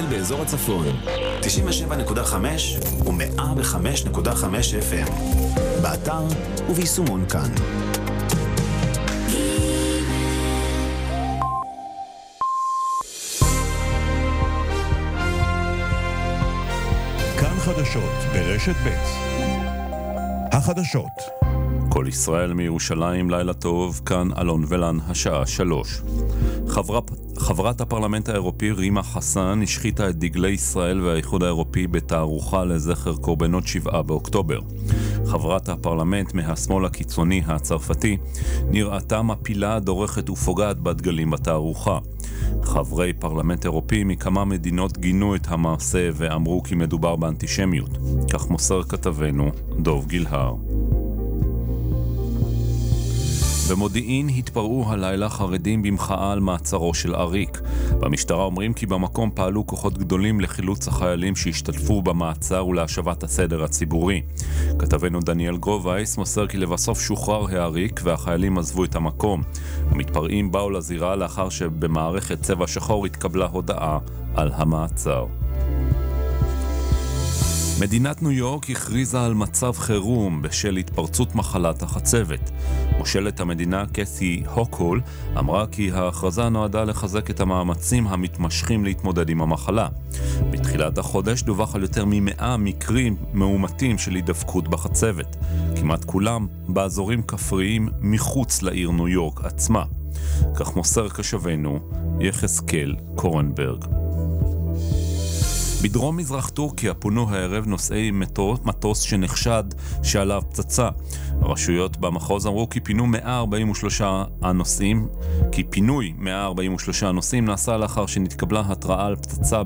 באזור הצפון, 97.5 ו-105.5 FM. באתר וביישומון כאן. כאן חדשות ברשת ב'. החדשות. כל ישראל מירושלים, לילה טוב, כאן אלון ולן, השעה 3. חברת הפרלמנט האירופי רימה חסן השחיתה את דגלי ישראל והאיחוד האירופי בתערוכה לזכר קורבנות 7 באוקטובר. חברת הפרלמנט מהשמאל הקיצוני הצרפתי נראתה מפילה, דורכת ופוגעת בדגלים בתערוכה. חברי פרלמנט אירופי מכמה מדינות גינו את המעשה ואמרו כי מדובר באנטישמיות. כך מוסר כתבנו דוב גילהר. במודיעין התפרעו הלילה חרדים במחאה על מעצרו של אריק. במשטרה אומרים כי במקום פעלו כוחות גדולים לחילוץ החיילים שהשתתפו במעצר ולהשבת הסדר הציבורי. כתבנו דניאל גרובייס מוסר כי לבסוף שוחרר האריק והחיילים עזבו את המקום. המתפרעים באו לזירה לאחר שבמערכת צבע שחור התקבלה הודעה על המעצר. מדינת ניו יורק הכריזה על מצב חירום בשל התפרצות מחלת החצבת. מושלת המדינה קת'י הוקול אמרה כי ההכרזה נועדה לחזק את המאמצים המתמשכים להתמודד עם המחלה. בתחילת החודש דווח על יותר מ100 מקרים מאומתים של הידבקות בחצבת, כמעט כולם באזורים כפריים מחוץ לעיר ניו יורק עצמה. כך מוסר קשבנו יחזקאל קורנברג. בדרום מזרח טורקיה פונו הערב נוסעי מטוס שנחשד שעליו פצצה. הרשויות במחוז אמרו כי פינוי 143 הנוסעים נעשה לאחר שנתקבלה התראה על פצצה